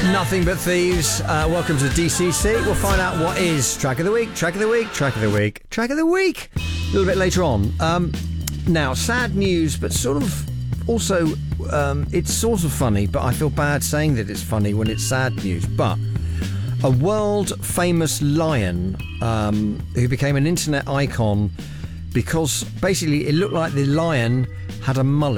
Nothing But Thieves. Welcome to DCC. We'll find out what is Track of the Week, Track of the Week, Track of the Week, Track of the Week a little bit later on. Now, sad news, but sort of also, it's sort of funny, but I feel bad saying that it's funny when it's sad news. But a world famous lion who became an internet icon because basically it looked like the lion had a mullet.